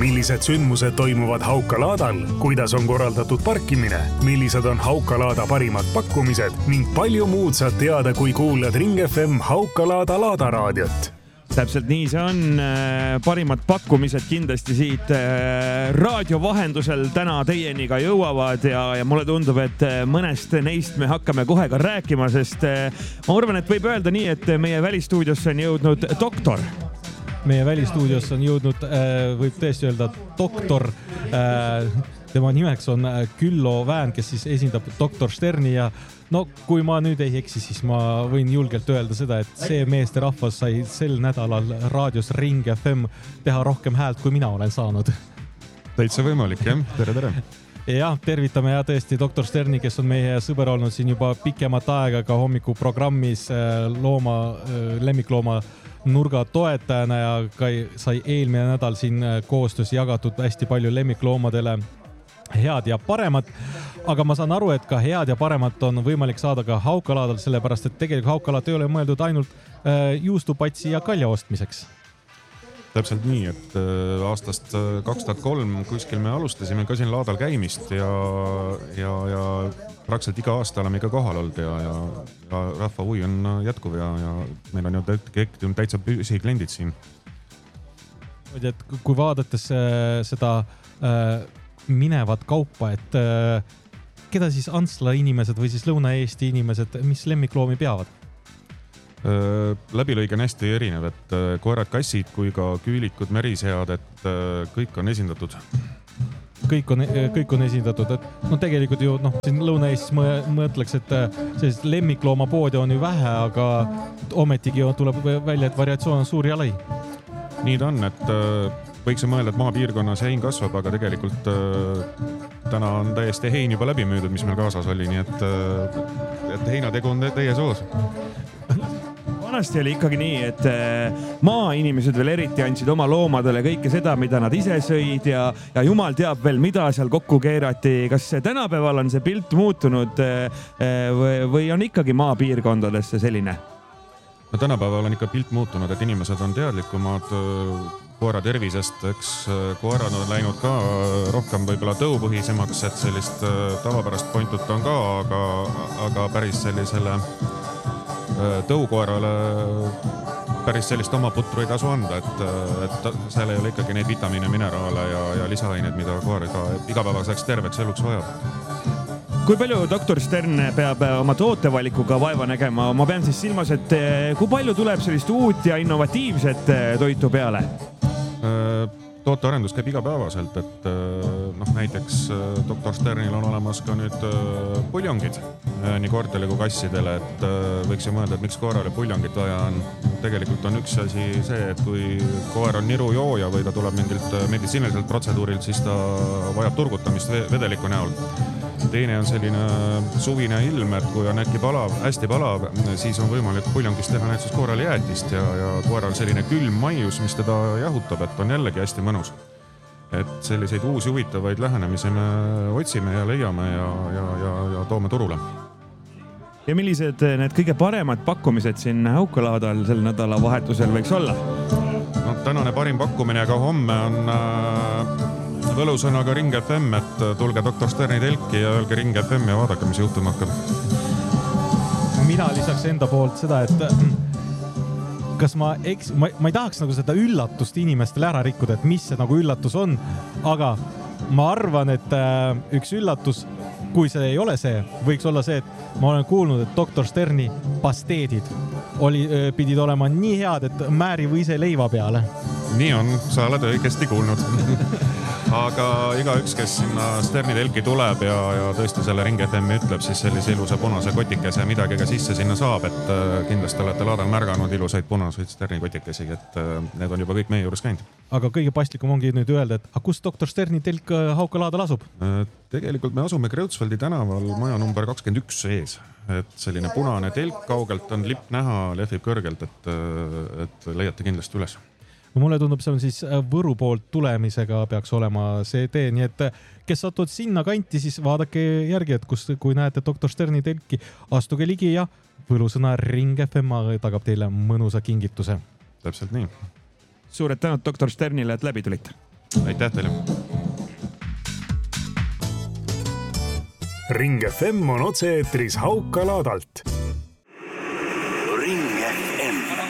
millised sündmused toimuvad Haukalaadal, kuidas on korraldatud parkimine, millised on Haukalaada parimad pakkumised ning palju muud saad teada, kui kuulad Ring FM Haukalaada laadaraadiot. Täpselt nii see on. Parimad pakkumised kindlasti siit raadio vahendusel täna teieni ka jõuavad ja mulle tundub, et mõnest neist me hakkame kohe ka rääkima, sest ma arvan, et võib öelda nii, et meie välistuudiosse on jõudnud doktor. Meie välistuudiosse on jõudnud, võib tõesti öelda, doktor. Tema nimeks on Küllo Vään, kes siis esindab doktor Sterni ja kui ma nüüd ei eksi, siis ma võin julgelt öelda seda, et see meesterahvas sai sel nädalal raadios Ring FM teha rohkem häält, kui mina olen saanud. Täitsa võimalik, jah. Tere. Jah, tervitame ja tõesti doktor Sterni, kes on meie sõber olnud siin juba pikemat aega ka hommikuprogrammis lemmiklooma nurga toetajana ja sai eelmine nädal siin koostöös jagatud hästi palju lemmikloomadele head ja paremat. Aga ma saan aru, et ka head ja paremat on võimalik saada ka Haukalaadal, sellepärast et tegelikult Haukalaad ei ole mõeldud ainult juustupatsi ja kalja ostmiseks. Täpselt nii, et aastast 2003 kuskil me alustasime ka siin laadal käimist ja praktiliselt iga aasta oleme ikka kohal olnud ja rahva huvi on jätkuv ja meil on ju täitsa püsikliendid siin. Et kui vaadates seda minevat kaupa, et keda siis Antsla inimesed või siis Lõuna-Eesti inimesed, mis lemmikloomi peavad? Läbilõige on hästi erinev, et koerad, kassid kui ka küülikud, merisead, et kõik on esindatud. Kõik on esindatud, et tegelikult ju siin Lõuna-Eestis mõtleks, et sellist lemmikloomapoodi on ju vähe, aga ometigi tuleb välja, et variatsioon on suur ja lai. Nii ta on, et võiks mõelda, et maapiirkonnas hein kasvab, aga tegelikult täna on täiesti hein juba läbi müüdud, mis meil kaasas oli, nii et heinategu on teie soos. Vanasti oli ikkagi nii, et maainimesed veel eriti andsid oma loomadele kõike seda, mida nad ise sõid ja jumal teab veel, mida seal kokku keerati. Kas tänapäeval on see pilt muutunud või on ikkagi maapiirkondadesse selline? No tänapäeval on ikka pilt muutunud, et inimesed on teadlikumad koera tervisest, eks koerad on läinud ka rohkem võib-olla tõupõhisemaks, et sellist tavapärast pointut on ka, aga päris sellisele tõukoerale päris sellist oma putru ei tasu anda, et seal ei ole ikkagi neid vitamiine, mineraale ja lisaaineid, mida koer igapäevaseks terveks eluks vajab. Kui palju doktor Stern peab oma tootevalikuga vaeva nägema? Ma pean siis silmas, et kui palju tuleb sellist uut ja innovatiivset toitu peale? Tootearendus käib igapäevaselt, et näiteks doktor Sternil on olemas ka nüüd puljongid nii koertele kui kassidele, et võiks ju mõelda, et miks koerale puljongit vaja on. Tegelikult on üks asi see, et kui koer on nirujooja või ta tuleb mingilt meditsiiniliselt protseduurilt, siis ta vajab turgutamist vedeliku näol. Teine on selline suvine ilm, et kui on äkki hästi palav, siis on võimalik puljongist teha näiteks koerale jäätist ja koeral selline külm maius, mis teda jahutab, et on jällegi hästi mõnus. Et selliseid uusi huvitavaid lähenemisi me otsime ja leiame ja toome turule. Ja millised need kõige paremad pakkumised siin Haukalaadal sel nädala vahetusel võiks olla? Tänane parim pakkumine ka homme on võlusõnaga Ring FM, et tulge doktor Sterni telki ja öelge Ring FM ja vaadake, mis juhtuma hakkab. Mina lisaks enda poolt seda, et kas ma ei tahaks nagu seda üllatust inimestele ära rikkuda, et mis see nagu üllatus on, aga ma arvan, et üks üllatus, kui see ei ole see, võiks olla see, et ma olen kuulnud, et doktor Sterni pasteedid pidid olema nii head, et määri või ise leiva peale. Nii on, sa oled õigesti kuulnud. Aga igaüks, kes sinna Sterni telki tuleb ja tõesti selle Ring FM ütleb, siis sellise ilusa punase kotikese midagi ka sisse sinna saab, et kindlasti olete laadal märganud ilusaid punaseid Sterni kotikesi, et need on juba kõik meie juures käinud. Aga kõige pastlikum ongi nüüd öelda, et kus doktor Sterni telk Haukalaadal asub? Tegelikult me asume Kreutzwaldi tänaval maja number 21 ees, et selline punane telk kaugelt on lipp näha, lehvib kõrgelt, et leiate kindlasti üles. Mulle tundub, see on siis Võru poolt tulemisega peaks olema see tee, nii et kes satud sinna kanti, siis vaadake järgi, et kui näete doktor Sterni telki, astuge ligi ja võlusõna Ring FM tagab teile mõnusa kingituse. Täpselt nii. Suured tänud doktor Sternile, et läbi tulite. aitäh teile! Ring FM on otse-eetris Haukalaadalt.